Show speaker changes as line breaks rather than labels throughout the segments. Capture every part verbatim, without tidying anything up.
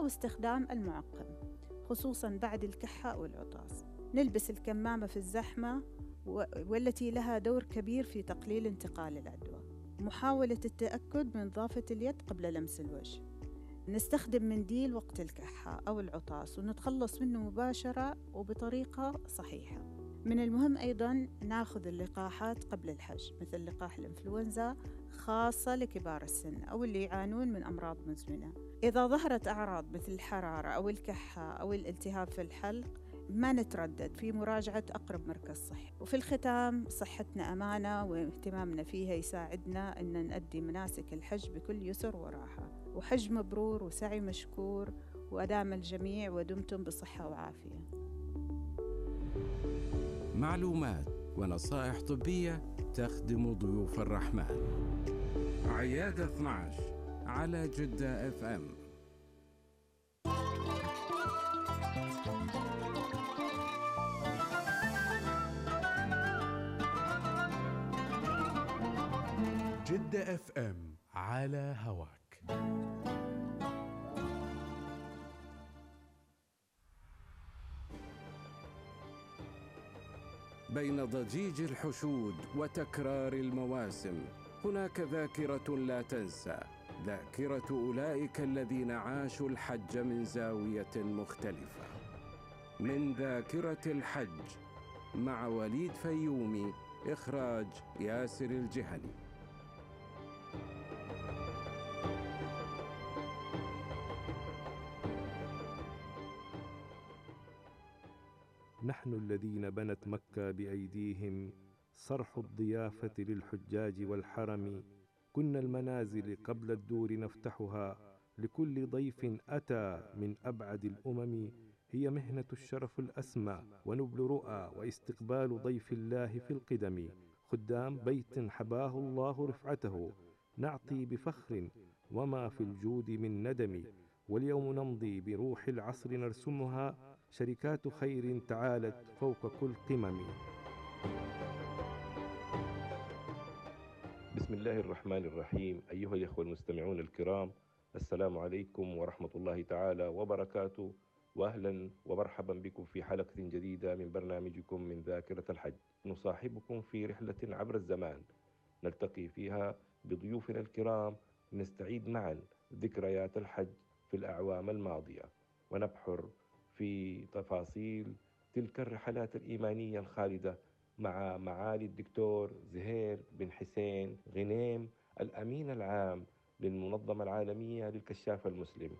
استخدام المعقم خصوصاً بعد الكحة أو العطاس. نلبس الكمامة في الزحمة والتي لها دور كبير في تقليل انتقال العدوى. محاولة التأكد من نظافة اليد قبل لمس الوجه. نستخدم منديل وقت الكحة أو العطاس ونتخلص منه مباشرة وبطريقة صحيحة. من المهم أيضاً ناخذ اللقاحات قبل الحج، مثل لقاح الإنفلونزا خاصة لكبار السن أو اللي يعانون من أمراض مزمنة. إذا ظهرت أعراض مثل الحرارة أو الكحة أو الالتهاب في الحلق، ما نتردد في مراجعة أقرب مركز صحي. وفي الختام، صحتنا أمانة واهتمامنا فيها يساعدنا أن نؤدي مناسك الحج بكل يسر وراحة. وحج مبرور وسعي مشكور، وأدام الجميع ودمتم بصحة وعافية.
معلومات ونصائح طبية تخدم ضيوف الرحمن. عيادة اثنا عشر على جدة اف ام.
جدة اف ام على هواك.
بين ضجيج الحشود وتكرار المواسم هناك ذاكرة لا تنسى، ذاكرة أولئك الذين عاشوا الحج من زاوية مختلفة. من ذاكرة الحج مع وليد فيومي، إخراج ياسر الجهني.
نحن الذين بنت مكة بأيديهم، صرح الضيافة للحجاج والحرم. كنا المنازل قبل الدور نفتحها لكل ضيف أتى من أبعد الأمم. هي مهنة الشرف الأسمى ونبل رؤى واستقبال ضيف الله في القدم. خدام بيت حباه الله رفعته، نعطي بفخر وما في الجود من ندم. واليوم نمضي بروح العصر نرسمها، شركات خير تعالت فوق كل قمم.
بسم الله الرحمن الرحيم. أيها الأخوة المستمعون الكرام، السلام عليكم ورحمة الله تعالى وبركاته، وأهلا ومرحبا بكم في حلقة جديدة من برنامجكم من ذاكرة الحج. نصاحبكم في رحلة عبر الزمان نلتقي فيها بضيوفنا الكرام، نستعيد معا ذكريات الحج في الأعوام الماضية، ونبحر في تفاصيل تلك الرحلات الإيمانية الخالدة مع معالي الدكتور زهير بن حسين غنيم، الأمين العام للمنظمة العالمية للكشاف المسلم.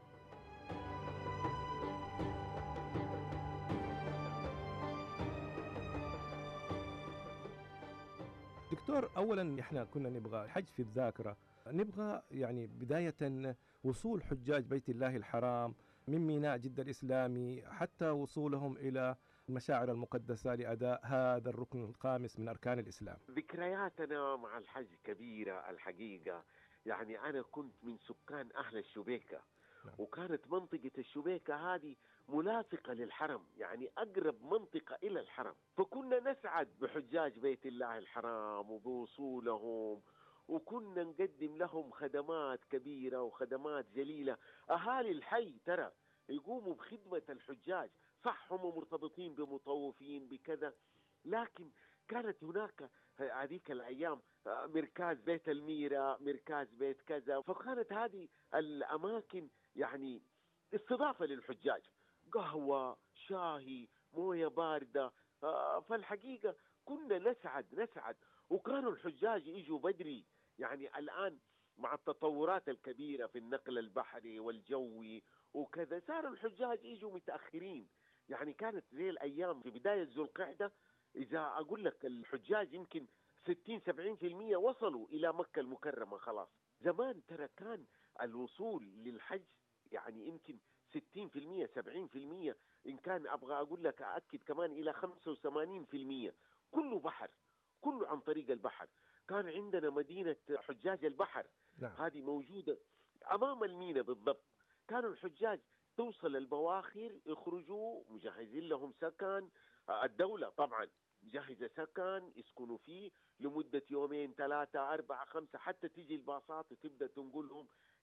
دكتور، أولا إحنا كنا نبغى الحج في الذاكرة، نبغى يعني بداية وصول حجاج بيت الله الحرام من ميناء جدة الإسلامي حتى وصولهم إلى المشاعر المقدسة لأداء هذا الركن الخامس من أركان الإسلام.
ذكرياتنا مع الحج كبيرة الحقيقة. يعني أنا كنت من سكان أهل الشبيكة،
نعم.
وكانت منطقة الشبيكة هذه ملاصقة للحرم، يعني أقرب منطقة إلى الحرم، فكنا نسعد بحجاج بيت الله الحرام وبوصولهم، وكنا نقدم لهم خدمات كبيرة وخدمات جليلة. أهالي الحي ترى يقوموا بخدمة الحجاج، صح هم مرتبطين بمطوفين بكذا، لكن كانت هناك هذيك الأيام مركز بيت الميرة، مركز بيت كذا، فكانت هذه الأماكن يعني استضافة للحجاج، قهوة، شاهي، موية باردة. فالحقيقة كنا نسعد نسعد وكانوا الحجاج يجوا بدري. يعني الآن مع التطورات الكبيرة في النقل البحري والجوي وكذا، صاروا الحجاج يجوا متأخرين. يعني كانت زي الأيام في بداية ذو القعدة، إذا أقول لك الحجاج يمكن ستين سبعين في المية وصلوا إلى مكة المكرمة خلاص. زمان ترى كان الوصول للحج يعني يمكن ستين في المية سبعين في المية، إن كان أبغى أقول لك أأكد كمان إلى خمسة وثمانين في المية، كله بحر، كله عن طريق البحر. كان عندنا مدينة حجاج البحر،
نعم.
هذه موجودة أمام الميناء بالضبط. كانوا الحجاج توصل البواخر يخرجوا مجهزين لهم سكن، الدولة طبعا مجهزة سكن يسكنوا فيه لمدة يومين ثلاثة أربعة خمسة، حتى تيجي الباصات وتبدأ تنقلهم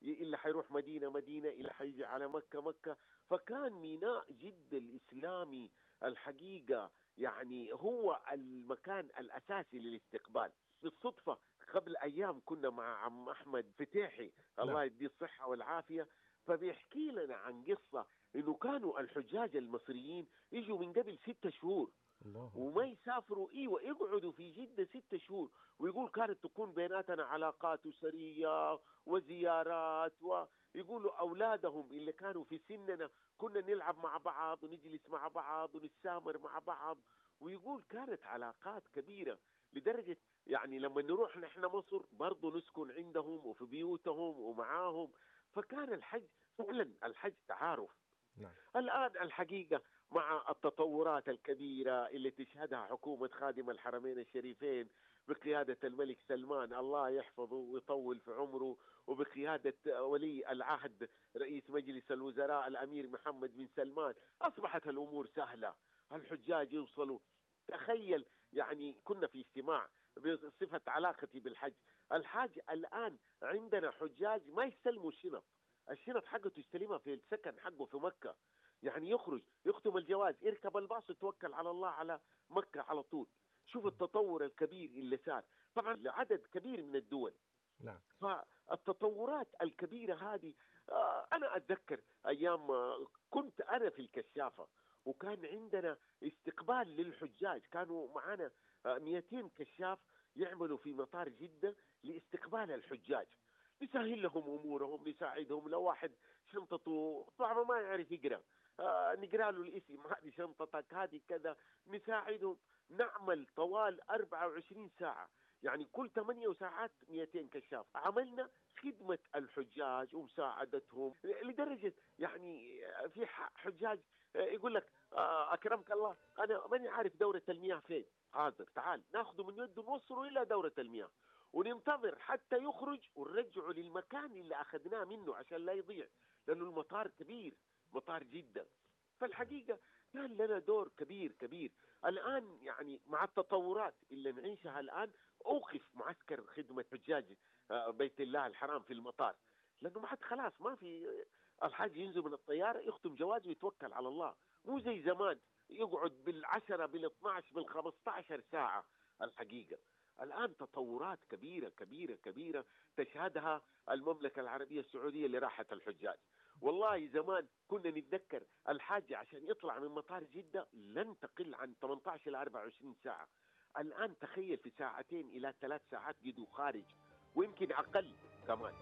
اللي حيروح مدينة مدينة، اللي حيجي على مكة مكة. فكان ميناء جدة الإسلامي الحقيقة يعني هو المكان الأساسي للاستقبال. بالصدفة قبل أيام كنا مع عم أحمد فتيحي الله
نعم.
يديه الصحة والعافية، فبيحكي لنا عن قصة إنه كانوا الحجاج المصريين يجوا من قبل ستة شهور
الله.
وما يسافروا، ايوه يقعدوا في جده ستة شهور، ويقول كانت تكون بيناتنا علاقات اسريه وزيارات، ويقولوا اولادهم اللي كانوا في سننا كنا نلعب مع بعض ونجلس مع بعض ونتسامر مع بعض. ويقول كانت علاقات كبيره لدرجه يعني لما نروح نحن مصر برضو نسكن عندهم وفي بيوتهم ومعاهم. فكان الحج فعلا الحج تعارف.
نعم.
الآن الحقيقة مع التطورات الكبيرة اللي تشهدها حكومة خادم الحرمين الشريفين بقيادة الملك سلمان الله يحفظه ويطول في عمره، وبقيادة ولي العهد رئيس مجلس الوزراء الأمير محمد بن سلمان، أصبحت الأمور سهلة، الحجاج يوصلوا. تخيل يعني كنا في اجتماع بصفة علاقتي بالحج، الحاج الآن عندنا حجاج ما يستلموا الشنط، الشنط حقته يستلمها في السكن حقه في مكة، يعني يخرج يختم الجواز يركب الباص ويتوكل على الله على مكة على طول. شوف التطور الكبير اللي صار طبعا لعدد كبير من الدول.
نعم.
فالتطورات الكبيرة هذه آه أنا أتذكر أيام آه كنت أنا في الكشافة وكان عندنا استقبال للحجاج، كانوا معنا آه مئتين كشاف يعملوا في مطار جدة لاستقبال الحجاج، نسهل لهم أمورهم، نساعدهم. لو واحد شنطته طبعا ما يعرف يقرأ آه نقرأ له الاسم، هذه شنطتك هذه كذا، نساعدهم. نعمل طوال أربعة وعشرين ساعة، يعني كل ثمانية ساعات مئتين كشاف، عملنا خدمة الحجاج ومساعدتهم لدرجة يعني في حجاج يقول لك أكرمك الله أنا ماني عارف دورة المياه فين، حاضر تعال ناخذه من يده نوصله إلى دورة المياه وننتظر حتى يخرج ونرجعه للمكان اللي أخذناه منه عشان لا يضيع، لأنه المطار كبير مطار جدة. فالحقيقة كان لنا دور كبير كبير. الآن يعني مع التطورات اللي نعيشها الآن أوقف معسكر خدمة حجاج بيت الله الحرام في المطار، لأنه ما حد خلاص ما في، الحاج ينزل من الطيارة يختم جوازه ويتوكل على الله، مو زي زمان يقعد بالعشرة بالاثناش بالخمسطعشر ساعة. الحقيقة الآن تطورات كبيرة كبيرة كبيرة تشهدها المملكة العربية السعودية لراحة الحجاج. والله زمان كنا نتذكر الحاج عشان يطلع من مطار جدة لن تقل عن ثمانية عشر إلى أربعة وعشرين ساعة، الآن تخيل في ساعتين إلى ثلاث ساعات قدوا خارج، ويمكن أقل كمان.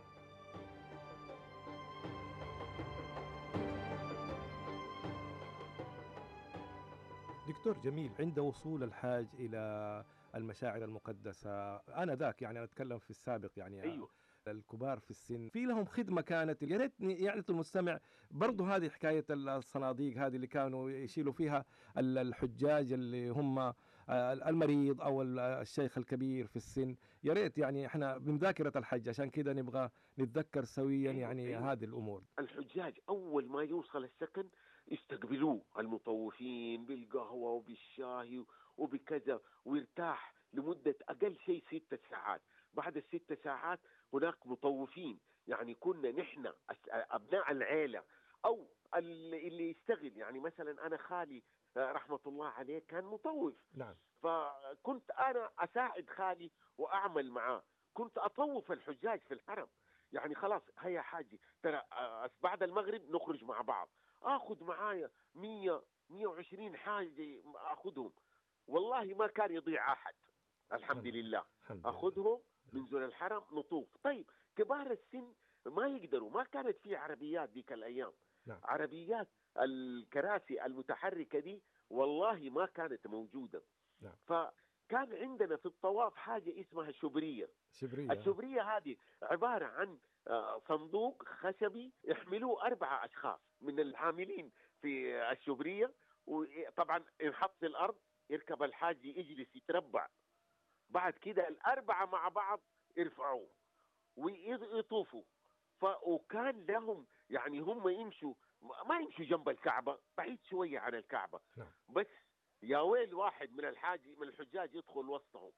دكتور جميل، عند وصول الحاج إلى المشاعر المقدسة أنا ذاك يعني أنا أتكلم في السابق يعني
أيوه.
الكبار في السن في لهم خدمة كانت يا ريت يعني المستمع برضه هذه حكاية الصناديق هذه اللي كانوا يشيلوا فيها الحجاج اللي هم المريض أو الشيخ الكبير في السن، يا ريت يعني احنا من ذاكرة الحج عشان كذا نبغى نتذكر سويا
أيوه
يعني
أيوه.
هذه الأمور.
الحجاج أول ما يوصل السكن يستقبلوه المطوفين بالقهوة وبالشاي وبكذا ويرتاح لمدة أقل شيء ست ساعات. بعد الست ساعات هناك مطوفين، يعني كنا نحن أبناء العيلة أو اللي يشتغل، يعني مثلا أنا خالي رحمة الله عليه كان مطوف.
نعم.
فكنت أنا أساعد خالي وأعمل معاه، كنت أطوف الحجاج في الحرم، يعني خلاص هيا حاجي ترى بعد المغرب نخرج مع بعض، اخذ معايا مية مية وعشرين حاجة اخذهم، والله ما كان يضيع احد الحمد لله. اخذهم ننزل الحرم نطوف. طيب كبار السن ما يقدروا، ما كانت في عربيات ذيك الايام.
نعم.
عربيات الكراسي المتحركة دي والله ما كانت موجودة.
نعم.
فكان عندنا في الطواف حاجة اسمها شبرية.
شبرية.
الشبرية هذه عبارة عن صندوق خشبي يحملوه أربعة أشخاص من العاملين في الشبرية، وطبعا ينحط في الأرض، يركب الحاج يجلس يتربع، بعد كده الأربعة مع بعض يرفعوه ويطوفوا. وكان لهم يعني هم يمشوا ما يمشوا جنب الكعبة، بعيد شوية عن الكعبة.
نعم.
بس يا ويل واحد من الحاج من الحجاج يدخل وسطهم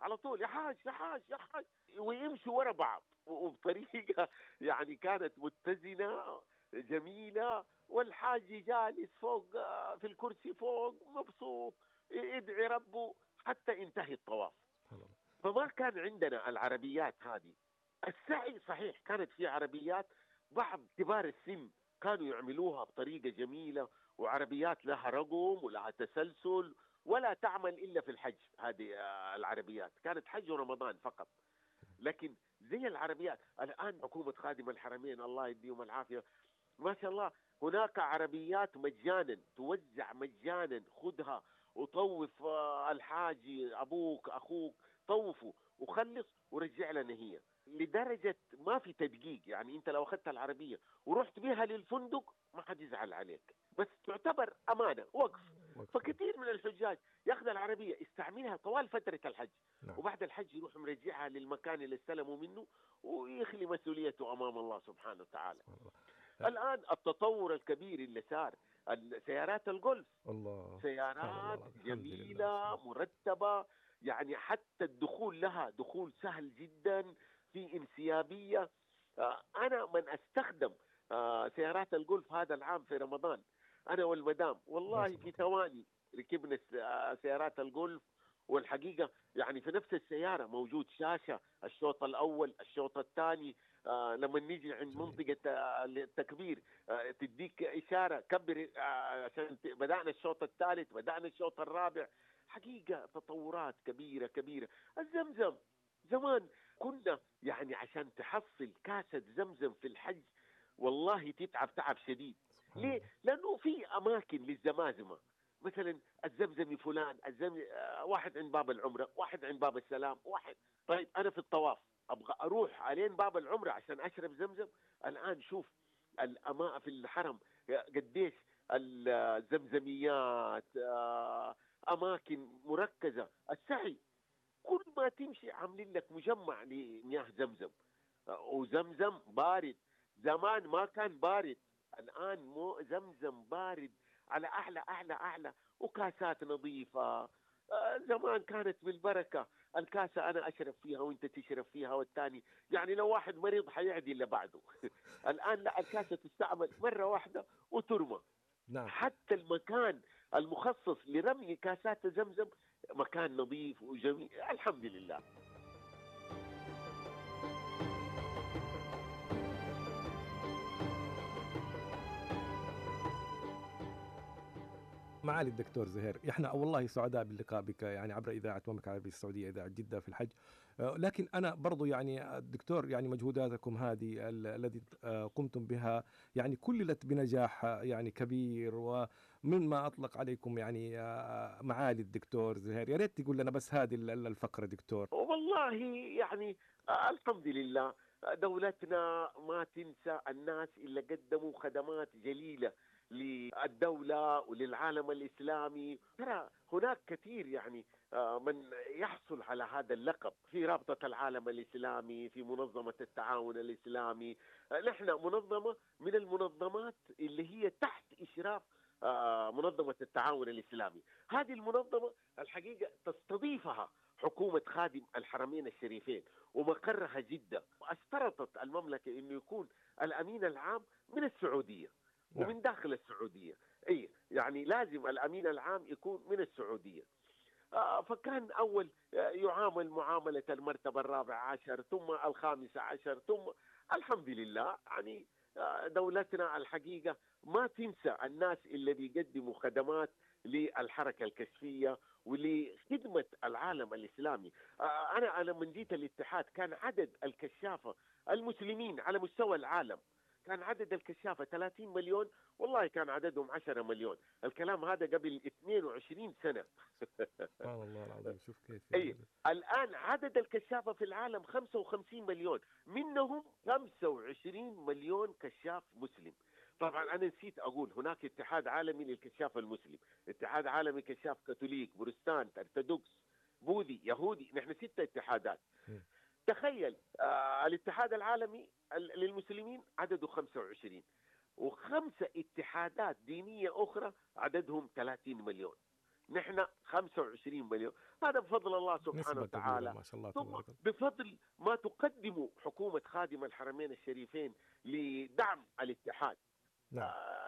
على طول يا حاج يا حاج يا حاج، ويمشوا ورا بعض وبطريقة يعني كانت متزنة جميلة، والحاج جالس فوق آه، في الكرسي فوق مبسوط يدعي ربه حتى انتهي الطواف. فما كان عندنا العربيات هذه. السعي صحيح كانت في عربيات، بعض كبار السن كانوا يعملوها بطريقة جميلة، وعربيات لها رقم ولها تسلسل، ولا تعمل إلا في الحج. هذه آه، العربيات كانت حج ورمضان فقط. لكن زي العربيات الآن حكومة خادم الحرمين الله يديهم العافية ما شاء الله، هناك عربيات مجانا توزع مجانا، خذها وطوف آه، الحاج أبوك أخوك طوفوا وخلص ورجع لنا هي، لدرجة ما في تدقيق. يعني أنت لو أخذت العربية ورحت بها للفندق ما حد يزعل عليك، بس تعتبر أمانة وقف. فكثير من الحجاج ياخذ العربية يستعملها طوال فترة الحج، نعم. وبعد الحج يروح مرجعها للمكان اللي استلموا منه ويخلي مسؤوليته أمام الله سبحانه وتعالى. الآن التطور الكبير اللي صار سيارات الجولف،
الله
سيارات الله. جميلة مرتبة، يعني حتى الدخول لها دخول سهل جدا، في انسيابية. أنا من أستخدم سيارات الجولف هذا العام في رمضان أنا والمدام والله في ثواني ركبنا سيارات الجولف، والحقيقة يعني في نفس السيارة موجود شاشة الشوط الأول الشوط الثاني. آه لما نيجي عند منطقة آه التكبير آه تديك إشارة كبر آه عشان بدأنا الشوط الثالث بدأنا الشوط الرابع. حقيقة تطورات كبيرة كبيرة. الزمزم زمان كنا يعني عشان تحصل كاسة زمزم في الحج والله تتعب تعب شديد. ليه؟ لأنه في أماكن للزمازمة، مثلا الزمزمي فلان الزمزمي واحد عند باب العمرة، واحد عند باب السلام، واحد. طيب أنا في الطواف أبغى أروح علين باب العمرة عشان أشرب زمزم. الآن شوف الأماء في الحرم قديش الزمزميات، أماكن مركزة. السعي كل ما تمشي عاملين لك مجمع لمياه زمزم، وزمزم بارد. زمان ما كان بارد، الآن مو زمزم بارد على أعلى أعلى أعلى، وكاسات نظيفة. زمان كانت بالبركة الكاسة أنا أشرب فيها وأنت تشرب فيها والتاني، يعني لو واحد مريض حيعدي اللي بعده. الآن لا، الكاسة تستعمل مرة واحدة وترمى. نعم. حتى المكان المخصص لرمي كاسات زمزم مكان نظيف وجميل الحمد لله.
معالي الدكتور زهير، احنا والله سعداء باللقاء بك يعني عبر اذاعه المملكه العربيه السعوديه اذاعه جده في الحج. لكن انا برضو يعني الدكتور يعني مجهوداتكم هذه التي قمتم بها يعني كللت بنجاح يعني كبير، ومما اطلق عليكم يعني معالي الدكتور زهير. يا ريت تقول لنا بس هذه الفقره دكتور.
والله يعني الحمد لله دولتنا ما تنسى الناس اللي قدموا خدمات جليله للدولة وللعالم الإسلامي. ترى هناك كثير يعني من يحصل على هذا اللقب في رابطة العالم الإسلامي، في منظمة التعاون الإسلامي. نحن منظمة من المنظمات اللي هي تحت إشراف منظمة التعاون الإسلامي. هذه المنظمة الحقيقة تستضيفها حكومة خادم الحرمين الشريفين ومقرها جدة، واشترطت المملكة أنه يكون الأمين العام من السعودية ومن داخل السعودية. أي يعني لازم الأمين العام يكون من السعودية. آه فكان أول يعامل معاملة المرتبة الرابعة عشر ثم الخامسة عشر ثم الحمد لله يعني آه دولتنا الحقيقة ما تنسى الناس اللي بيقدموا خدمات للحركة الكشفية ولخدمة العالم الإسلامي. آه أنا أنا من جيت الاتحاد كان عدد الكشافة المسلمين على مستوى العالم كان عدد الكشافة ثلاثين مليون، والله كان عددهم عشرة مليون. الكلام هذا قبل اثنين وعشرين سنة.
سبحان الله العظيم. شوف كيف
أي الآن عدد الكشافة في العالم خمسة وخمسين مليون، منهم خمسة وعشرين مليون كشاف مسلم. طبعا أنا نسيت أقول هناك اتحاد عالمي للكشاف المسلم، اتحاد عالمي كشاف كاثوليك بروتستانت أرثوذكس بوذي يهودي، نحن ستة اتحادات. تخيل آه الاتحاد العالمي للمسلمين عدده خمسة وعشرين، وخمسة اتحادات دينية أخرى عددهم ثلاثين مليون. نحن خمسة وعشرين مليون. هذا بفضل الله سبحانه وتعالى،
ما شاء الله
ثم
تبارك الله.
بفضل ما تقدم حكومة خادم الحرمين الشريفين لدعم الاتحاد.
نعم.